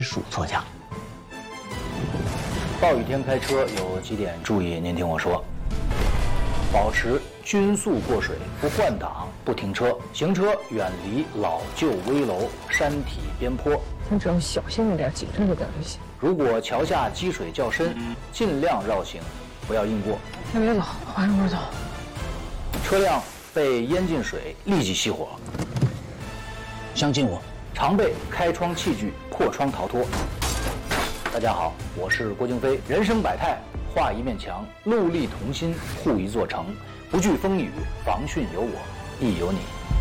属错家。 暴雨天开车有几点注意，您听我说：保持均速过水，不换挡，不停车，行车远离老旧危楼、山体边坡。 咱只要小心一点，谨慎一点就行。 如果桥下积水较深，尽量绕行，不要硬过。 先别走，换一会儿走。 车辆被淹进水，立即熄火。 相信我。 常备开窗器具，破窗逃脱。大家好，我是郭京飞。人生百态，画一面墙，戮力同心，护一座城。不惧风雨，防汛有我，亦有你。